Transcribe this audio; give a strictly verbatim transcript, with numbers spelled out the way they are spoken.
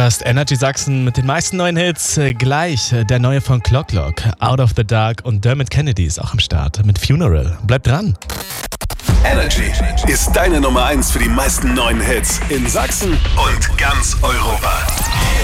hörst Energy Sachsen mit den meisten neuen Hits. Gleich der neue von Clock Clock, Out of the Dark, und Dermot Kennedy ist auch am Start mit Funeral. Bleib dran. Energy ist deine Nummer eins für die meisten neuen Hits in Sachsen und ganz Europa.